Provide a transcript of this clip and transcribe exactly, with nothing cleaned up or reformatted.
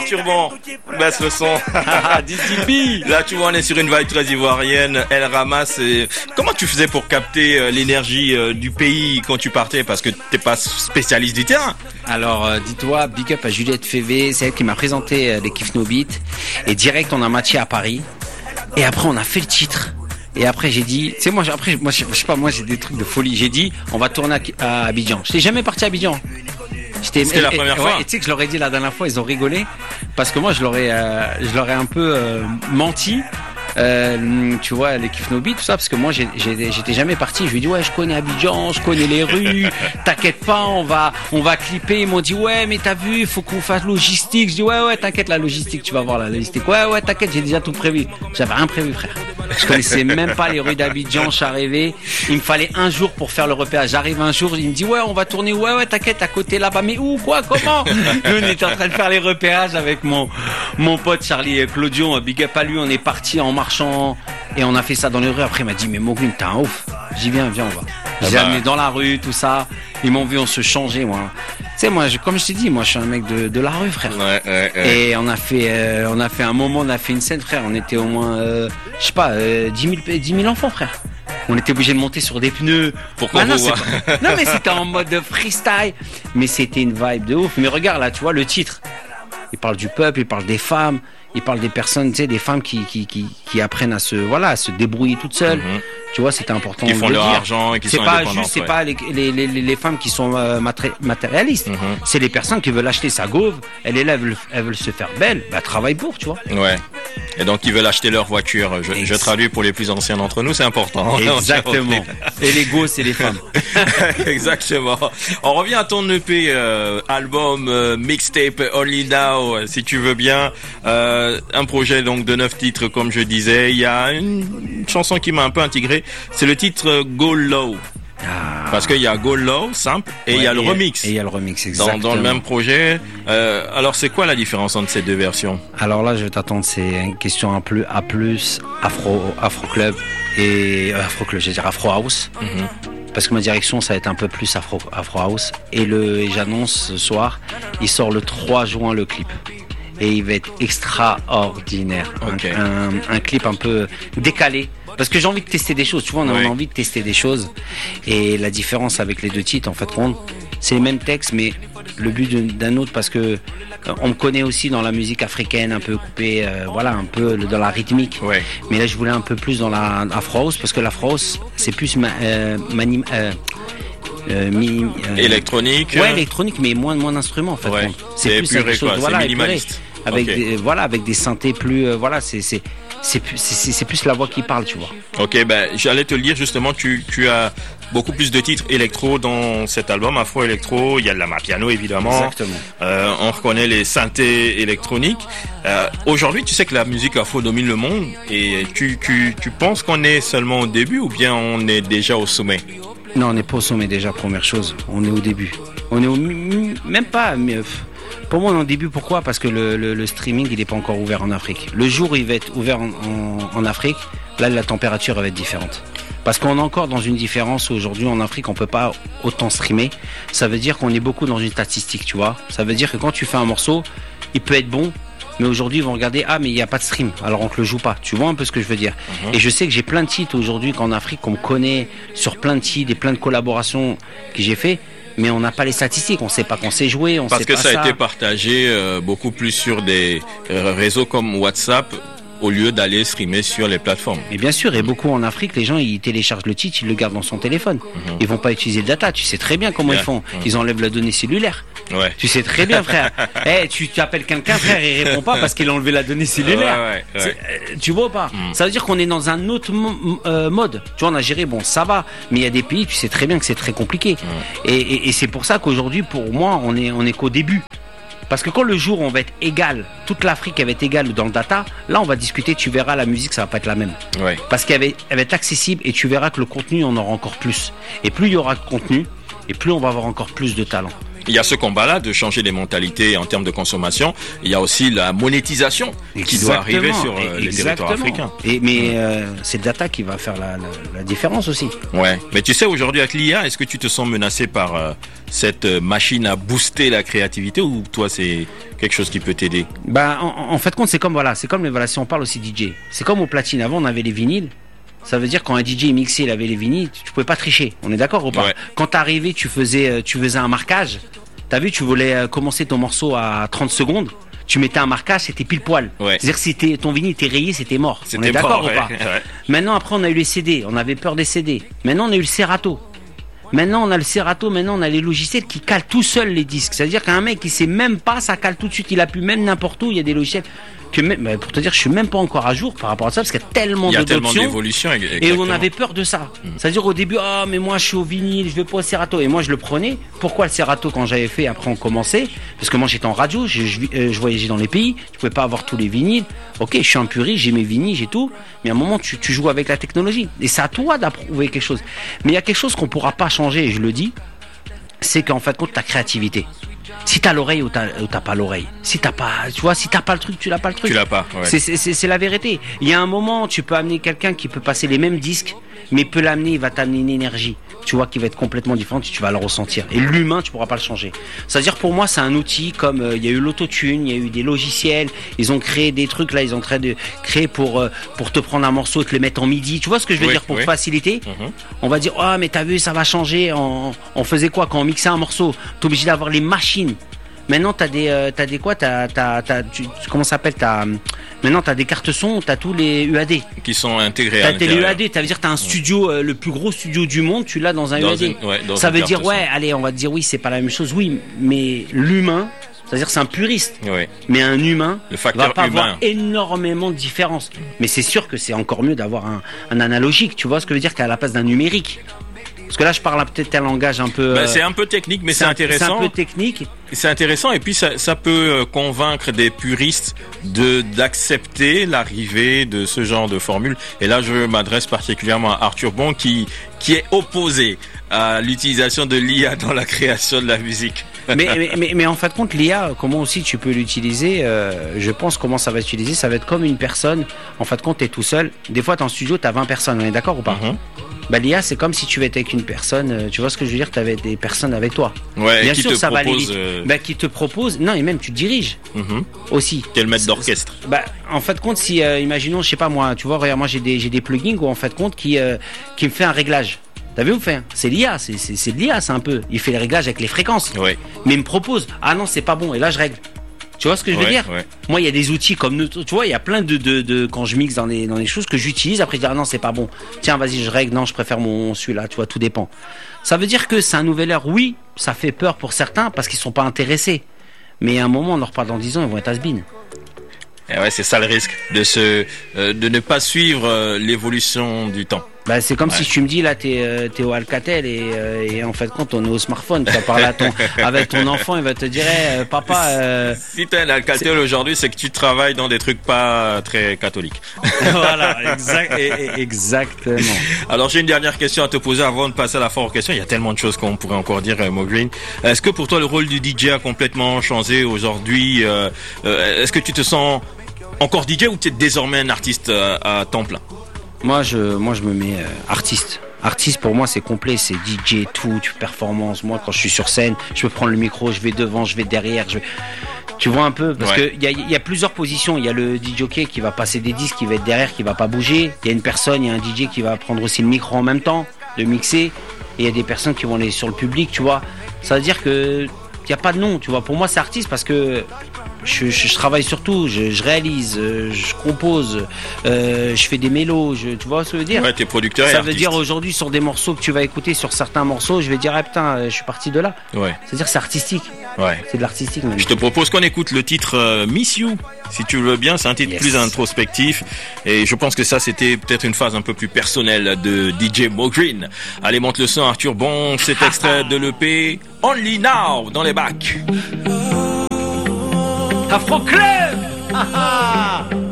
Turban, baisse le son. Là, tu vois, on est sur une vibe très ivoirienne. Elle ramasse. Et... Comment tu faisais pour capter l'énergie du pays quand tu partais? Parce que t'es pas spécialiste du terrain. Alors, euh, dis-toi, big up à Juliette Févé, c'est elle qui m'a présenté euh, les Kiff No Beat. Et direct, on a matché à Paris. Et après, on a fait le titre. Et après, j'ai dit, tu sais, moi, après, moi, je sais pas, moi, j'ai des trucs de folie. J'ai dit, on va tourner à, à Abidjan. J'étais jamais parti à Abidjan. J'étais, C'était et, la première et, fois. Ouais, et tu sais que je leur ai dit la dernière fois, ils ont rigolé. Parce que moi, je leur ai, euh, je leur ai un peu euh, menti. Euh, tu vois, les Kiff No Beat, tout ça, parce que moi j'ai, j'ai, j'étais jamais parti. Je lui ai dit ouais, je connais Abidjan, je connais les rues, t'inquiète pas, on va on va clipper. Ils m'ont dit ouais, mais t'as vu, il faut qu'on fasse logistique. Je dis ouais ouais, t'inquiète, la logistique, tu vas voir la logistique. Ouais ouais, t'inquiète, j'ai déjà tout prévu. J'avais rien prévu, frère. Je connaissais même pas les rues d'Abidjan. Je suis arrivé, il me fallait un jour pour faire le repérage. J'arrive un jour, il me dit ouais, on va tourner. Ouais ouais, t'inquiète, à côté là-bas. Mais où, quoi, comment? Nous on était en train de faire les repérages avec mon mon pote Charlie Claudion. Big up à lui, on est parti en marchant et on a fait ça dans les rues. Après il m'a dit mais Mogrim, t'es un ouf. J'y viens, viens, on va. Je les ai amenés dans la rue, tout ça. Ils m'ont vu, on se changeait, moi. Tu sais, moi, je, comme je t'ai dit, moi, je suis un mec de, de la rue, frère. Ouais, ouais, ouais. Et on a fait, euh, on a fait un moment, on a fait une scène, frère. On était au moins, euh, je sais pas, euh, dix mille enfants, frère. On était obligé de monter sur des pneus. Pourquoi bah, non, vous pas... non, mais c'était en mode freestyle. Mais c'était une vibe de ouf. Mais regarde, là, tu vois, le titre. Il parle du peuple, il parle des femmes, il parle des personnes, tu sais, des femmes qui, qui, qui, qui apprennent à se, voilà, à se débrouiller toutes seules. Mm-hmm. Tu vois, c'était important. Qui font de leur dire. argent et qui c'est sont pas indépendantes. Juste, c'est ouais. pas les, les, les, les femmes qui sont euh, matérialistes. Mm-hmm. C'est les personnes qui veulent acheter sa gauve. Elle est là, elles veulent, elles veulent se faire belle. Bah, travaille pour, tu vois. Ouais. Et donc, ils veulent acheter leur voiture. Je, je traduis pour les plus anciens d'entre nous, c'est important. Exactement. Et les gosses, c'est les femmes. Exactement. On revient à ton E P, euh, album, euh, mixtape, Only Now, si tu veux bien. Euh, un projet donc de neuf titres, comme je disais. Il y a une chanson qui m'a un peu intégré. C'est le titre Go Low. Ah. Parce qu'il y a Go Low, simple, et ouais, il y a le et remix. Et il y a le remix, exactement. Dans, dans le même projet. Euh, alors, c'est quoi la différence entre ces deux versions? Alors là, je vais t'attendre, c'est une question un peu A plus, Afro, Afro Club et euh, Afro Club, je vais dire Afro House. Mm-hmm. Parce que ma direction, ça va être un peu plus Afro, Afro House. Et, le, et j'annonce ce soir, il sort le trois juin le clip. Et il va être extraordinaire. Okay. Un, un, un clip un peu décalé. Parce que j'ai envie de tester des choses, tu vois, on a oui. envie de tester des choses. Et la différence avec les deux titres, en fait, c'est les mêmes textes, mais le but d'un autre, parce que on me connaît aussi dans la musique africaine, un peu coupée, euh, voilà, un peu dans la rythmique. Ouais. Mais là, je voulais un peu plus dans la Afro House, parce que l'Afro House, c'est plus ma, euh, mani, euh, euh, mi, euh, électronique. Ouais, électronique, mais moins moins d'instruments, en fait. Ouais. C'est, c'est plus épuré, quelque chose, quoi. voilà, c'est minimaliste. Avec okay. des, voilà, avec des synthés plus, euh, voilà, c'est c'est c'est plus c'est, c'est plus la voix qui parle, tu vois. Ok, ben j'allais te le dire justement, tu tu as beaucoup plus de titres électro dans cet album, afro électro. Il y a de la piano évidemment. Exactement. Euh, on reconnaît les synthés électroniques. Euh, aujourd'hui, tu sais que la musique afro domine le monde, et tu tu tu penses qu'on est seulement au début ou bien on est déjà au sommet? Non, on n'est pas au sommet déjà. Première chose, on est au début. On est au même pas. Mais, pour moi, on est au début. Pourquoi? Parce que le, le, le streaming, il n'est pas encore ouvert en Afrique. Le jour où il va être ouvert en, en, en Afrique, là, la température va être différente. Parce qu'on est encore dans une différence où aujourd'hui en Afrique, on peut pas autant streamer. Ça veut dire qu'on est beaucoup dans une statistique, tu vois. Ça veut dire que quand tu fais un morceau, il peut être bon, mais aujourd'hui ils vont regarder, ah mais il n'y a pas de stream, alors on te le joue pas. Tu vois un peu ce que je veux dire. Mmh. Et je sais que j'ai plein de titres aujourd'hui qu'en Afrique, qu'on me connaît sur plein de titres et plein de collaborations que j'ai fait. Mais on n'a pas les statistiques, on ne sait pas qu'on sait jouer, on Parce sait que pas ça ça. a été partagé euh, beaucoup plus sur des euh, réseaux comme WhatsApp au lieu d'aller streamer sur les plateformes. Et bien sûr, et beaucoup en Afrique, les gens ils téléchargent le titre, ils le gardent dans son téléphone. Mm-hmm. Ils vont pas utiliser le data, tu sais très bien comment yeah. ils font. Mm-hmm. Ils enlèvent la donnée cellulaire. Ouais. Tu sais très bien, frère. hey, tu appelles quelqu'un, frère, il répond pas parce qu'il a enlevé la donnée cellulaire. Ouais, ouais, ouais. Euh, tu vois pas mm. Ça veut dire qu'on est dans un autre mo- euh, mode. Tu vois, en Algérie, bon, ça va, mais il y a des pays, tu sais très bien que c'est très compliqué. Mm. Et, et, et c'est pour ça qu'aujourd'hui, pour moi, on est, on est qu'au début. Parce que quand le jour où on va être égal, toute l'Afrique elle va être égale dans le data, là on va discuter, tu verras la musique ça va pas être la même. Ouais. Parce qu'elle va, elle va être accessible et tu verras que le contenu on aura encore plus. Et plus il y aura de contenu, et plus on va avoir encore plus de talent. il y a ce combat-là de changer les mentalités en termes de consommation. Il y a aussi la monétisation Exactement. qui doit arriver sur euh, les territoires africains. Et, mais euh, c'est le data qui va faire la, la, la différence aussi. Ouais. Mais tu sais, aujourd'hui avec l'I A, est-ce que tu te sens menacé par euh, cette machine à booster la créativité ou toi c'est quelque chose qui peut t'aider? Bah, en, en fait compte, c'est comme voilà, c'est comme les voilà, si on parle aussi D J, c'est comme au platine. Avant, on avait les vinyles. Ça veut dire quand un D J mixait, il avait les vinyles, tu pouvais pas tricher. On est d'accord ou pas? Ouais. Quand t'arrivais, tu faisais, tu faisais un marquage. T'as vu, tu voulais commencer ton morceau à trente secondes. Tu mettais un marquage, c'était pile poil. Ouais. C'est-à-dire que si t'es- ton vinyle était rayé, c'était mort. C'était on est d'accord mort, ou pas? ouais, ouais. Maintenant, après, on a eu les C D. On avait peur des C D. Maintenant, on a eu le Serato. Maintenant, on a le Serato. Maintenant, on a les logiciels qui calent tout seuls les disques. C'est-à-dire qu'un mec qui sait même pas, ça cale tout de suite. Il a pu même n'importe où. Il y a des logiciels que même, bah, pour te dire, je suis même pas encore à jour par rapport à ça parce qu'il y a tellement Il y a de tellement d'options. d'évolution. Et on avait peur de ça. Mm. C'est-à-dire au début, ah, oh, mais moi je suis au vinyle, je veux pas au Serato. Et moi je le prenais. Pourquoi le Serato quand j'avais fait? Après on commençait. Parce que moi j'étais en radio, je, je, euh, je voyageais dans les pays, je pouvais pas avoir tous les vinyles. Ok, je suis un puriste, j'ai mes vinyles, j'ai tout. Mais à un moment tu, tu joues avec la technologie. Et c'est à toi d'approuver quelque chose. Mais il y a quelque chose qu'on pourra pas changer, et je le dis, c'est qu'en fait compte ta créativité. Si t'as l'oreille ou t'as, ou t'as pas l'oreille. Si t'as pas, tu vois, si t'as pas le truc, tu l'as pas le truc. Tu l'as pas. Ouais. C'est, c'est, c'est, c'est la vérité. Il y a un moment, tu peux amener quelqu'un qui peut passer les mêmes disques, mais peut l'amener, il va t'amener une énergie, tu vois, qui va être complètement différente. Tu vas le ressentir. Et l'humain, tu pourras pas le changer. C'est-à-dire pour moi, c'est un outil comme euh, il y a eu l'autotune, il y a eu des logiciels. Ils ont créé des trucs là, ils sont en train de créer pour euh, pour te prendre un morceau et te le mettre en midi. Tu vois ce que je veux oui, dire pour oui. faciliter. Mm-hmm. On va dire, oh mais t'as vu, ça va changer. On, on faisait quoi quand on mixait un morceau? T'es obligé d'avoir les machines. Maintenant, t'as des, euh, t'as des quoi, t'as, t'as, t'as, tu, comment ça s'appelle, t'as, maintenant t'as des cartes son, t'as tous les U A D. Qui sont intégrés t'as à l'intérieur. T'as les U A D, ça veut dire t'as un studio, euh, le plus gros studio du monde, tu l'as dans un dans U A D. Une, ouais, ça veut dire, ouais, son. Allez, on va te dire, oui, c'est pas la même chose, oui, mais l'humain, c'est-à-dire c'est un puriste, ouais. mais un humain le facteur va pas humain. avoir énormément de différence. Mais c'est sûr que c'est encore mieux d'avoir un, un analogique, tu vois ce que je veux dire, qu'à la place d'un numérique. Parce que là, je parle peut-être un langage un peu. Bah, c'est un peu technique, mais c'est, c'est intéressant. C'est un peu technique. C'est intéressant, et puis ça, ça peut convaincre des puristes de d'accepter l'arrivée de ce genre de formule. Et là, je m'adresse particulièrement à Arthur Bon, qui qui est opposé à l'utilisation de l'I A dans la création de la musique. mais, mais, mais, mais en fait, compte, l'I A, comment aussi tu peux l'utiliser euh, Je pense comment ça va être utilisé. Ça va être comme une personne. En fait, compte, t'es tout seul. Des fois, t'es en studio, t'as vingt personnes. On est d'accord ou pas? Mm-hmm. Bah, l'I A, c'est comme si tu étais avec une personne. Tu vois ce que je veux dire? Tu avais des personnes avec toi. Ouais, bien qui sûr, te ça propose, va aller vite. Euh... Bah, qui te propose. Non, et même tu diriges mm-hmm. aussi. T'es le maître d'orchestre. Bah, en fait, compte, si, euh, imaginons, je sais pas moi, tu vois, regarde, moi j'ai des, j'ai des plugins où en fait, compte, qui, euh, qui me fait un réglage. T'as vu ou fait? C'est l'I A, c'est, c'est, c'est de l'I A, c'est un peu. Il fait les réglages avec les fréquences. Ouais. Mais il me propose, ah non, c'est pas bon, et là je règle. Tu vois ce que je veux ouais, dire? ouais. Moi, il y a des outils comme nous, tu vois, il y a plein de, de, de quand je mixe dans les, dans les choses que j'utilise. Après, je dis, ah non, c'est pas bon. Tiens, vas-y, je règle. Non, je préfère mon, celui-là. Tu vois, tout dépend. Ça veut dire que c'est un nouvel ère. Oui, ça fait peur pour certains parce qu'ils sont pas intéressés. Mais à un moment, on leur parle dans dix ans, ils vont être has-been. Et ouais, c'est ça le risque de se, euh, de ne pas suivre euh, l'évolution du temps. Bah, c'est comme ouais. si tu me dis là t'es, euh, t'es au Alcatel et, euh, et en fait quand on est au smartphone, tu vas parler à ton, avec ton enfant, il va te dire eh, papa. Euh, si t'as un Alcatel c'est... aujourd'hui, c'est que tu travailles dans des trucs pas très catholiques. Voilà, exact, exactement. Alors j'ai une dernière question à te poser avant de passer à la fin aux questions. Il y a tellement de choses qu'on pourrait encore dire, Mo Green. Est-ce que pour toi le rôle du D J a complètement changé aujourd'hui? euh, euh, Est-ce que tu te sens encore D J ou tu es désormais un artiste euh, à temps plein? Moi, je, moi, je me mets euh, artiste. Artiste, pour moi, c'est complet. C'est D J, tout, tu performance. Moi, quand je suis sur scène, je peux prendre le micro, je vais devant, je vais derrière. Je... Tu vois un peu? Parce ouais. que il y a, y a plusieurs positions. Il y a le D J qui va passer des disques, qui va être derrière, qui va pas bouger. Il y a une personne, il y a un D J qui va prendre aussi le micro en même temps, de mixer. Et il y a des personnes qui vont aller sur le public, tu vois. Ça veut dire que il y a pas de nom, tu vois. Pour moi, c'est artiste parce que Je, je, je travaille surtout, je, je réalise, je compose, euh, je fais des mélos, je, tu vois ce que je veux dire? Ouais, t'es producteur et ça artiste. veut dire aujourd'hui sur des morceaux que tu vas écouter, sur certains morceaux, je vais dire ah putain, je suis parti de là. Ouais. C'est-à-dire c'est artistique. Ouais. C'est de l'artistique même. Je te propose qu'on écoute le titre euh, Miss You, si tu veux bien. C'est un titre yes. plus introspectif et je pense que ça c'était peut-être une phase un peu plus personnelle de D J Mo Green. Allez, monte le son, Arthur Bon. C'est extrait de l'E P Only Now dans les bacs. Afro Club.